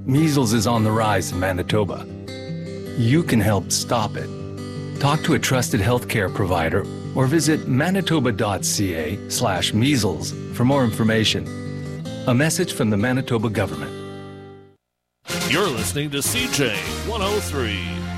Measles is on the rise in Manitoba. You can help stop it. Talk to a trusted healthcare provider or visit manitoba.ca/measles for more information. A message from the Manitoba government. You're listening to CJ 103.